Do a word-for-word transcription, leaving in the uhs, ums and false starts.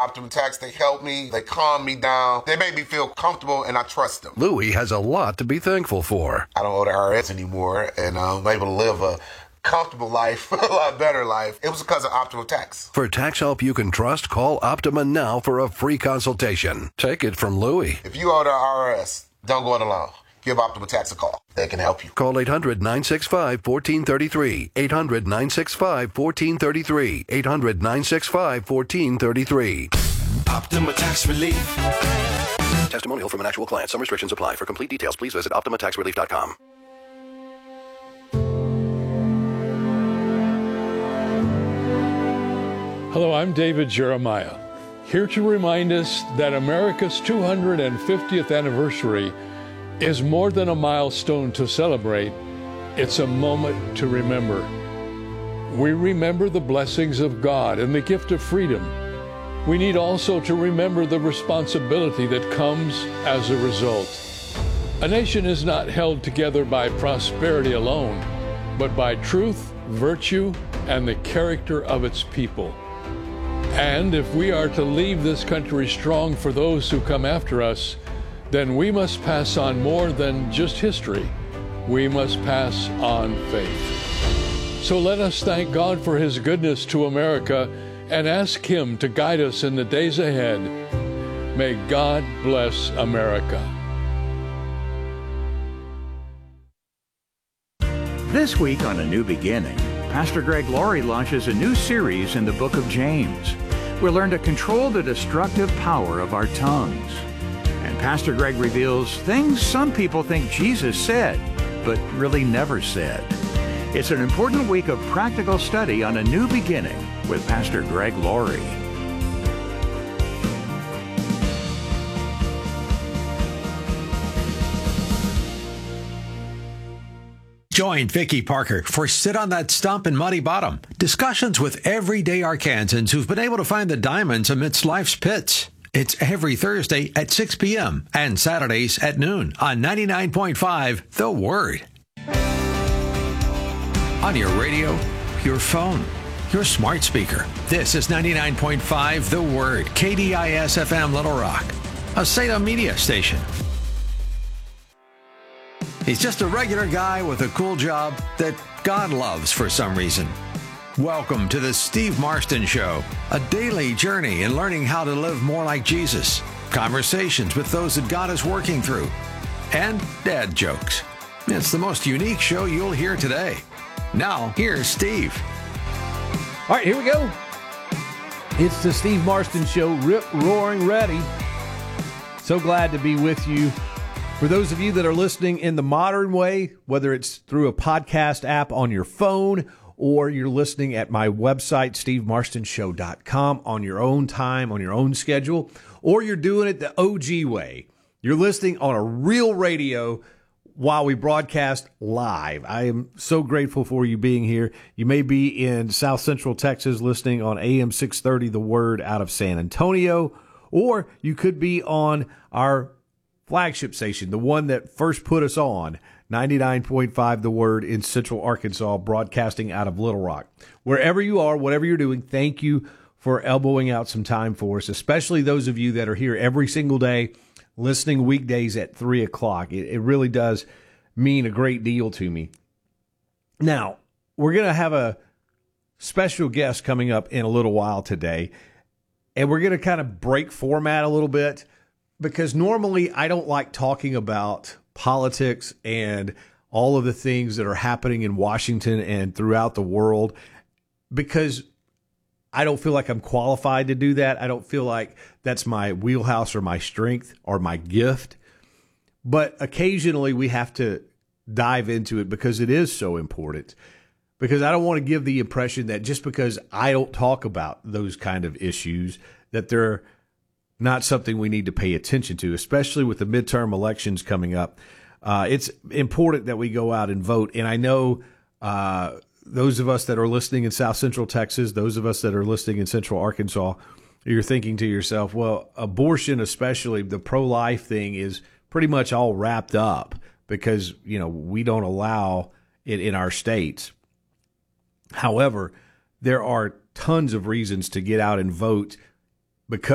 Optimum Tax. They help me. They calm me down. They make me feel comfortable, and I trust them. Louis has a lot to be thankful for. I don't owe the I R S anymore, and I'm able to live a comfortable life, a lot better life. It was because of Optimum Tax. For tax help you can trust, call Optima now for a free consultation. Take it from Louis. If you owe the I R S, don't go it alone. Give Optima Tax a call. They can help you. Call eight hundred, nine six five, one four three three. eight hundred, nine six five, one four three three. eight hundred, nine six five, one four three three. Optima Tax Relief. Testimonial from an actual client. Some restrictions apply. For complete details, please visit Optima Tax Relief dot com. Hello, I'm David Jeremiah, here to remind us that America's two hundred fiftieth anniversary is more than a milestone to celebrate. It's a moment to remember. We remember the blessings of God and the gift of freedom. We need also to remember the responsibility that comes as a result. A nation is not held together by prosperity alone, but by truth, virtue, and the character of its people. And if we are to leave this country strong for those who come after us, then we must pass on more than just history. We must pass on faith. So let us thank God for His goodness to America and ask Him to guide us in the days ahead. May God bless America. This week on A New Beginning, Pastor Greg Laurie launches a new series in the book of James. We'll learn to control the destructive power of our tongues. And Pastor Greg reveals things some people think Jesus said, but really never said. It's an important week of practical study on A New Beginning with Pastor Greg Laurie. Join Vicki Parker for Sit on That Stump in Muddy Bottom. Discussions with everyday Arkansans who've been able to find the diamonds amidst life's pits. It's every Thursday at six p.m. and Saturdays at noon on ninety-nine point five The Word. On your radio, your phone, your smart speaker. This is ninety-nine point five The Word, K D I S F M Little Rock, a Salem media station. He's just a regular guy with a cool job that God loves for some reason. Welcome to the Steve Marston Show, a daily journey in learning how to live more like Jesus, conversations with those that God is working through, and dad jokes. It's the most unique show you'll hear today. Now, here's Steve. All right, here we go. It's the Steve Marston Show, rip, roaring, ready. So glad to be with you. For those of you that are listening in the modern way, whether it's through a podcast app on your phone or you're listening at my website, steve marston show dot com, on your own time, on your own schedule, or you're doing it the O G way. You're listening on a real radio while we broadcast live. I am so grateful for you being here. You may be in South Central Texas listening on A M six thirty The Word out of San Antonio, or you could be on our flagship station, the one that first put us on, ninety-nine point five The Word in Central Arkansas, broadcasting out of Little Rock. Wherever you are, whatever you're doing, thank you for elbowing out some time for us, especially those of you that are here every single day, listening weekdays at three o'clock. It, it really does mean a great deal to me. Now, we're going to have a special guest coming up in a little while today, and we're going to kind of break format a little bit, because normally I don't like talking about politics and all of the things that are happening in Washington and throughout the world, because I don't feel like I'm qualified to do that. I don't feel like that's my wheelhouse or my strength or my gift. But occasionally we have to dive into it because it is so important. Because I don't want to give the impression that just because I don't talk about those kind of issues, that they're not something we need to pay attention to, especially with the midterm elections coming up. Uh, it's important that we go out and vote. And I know uh, those of us that are listening in South Central Texas, those of us that are listening in Central Arkansas, you're thinking to yourself, well, abortion, especially the pro-life thing, is pretty much all wrapped up because, you know, we don't allow it in our states. However, there are tons of reasons to get out and vote because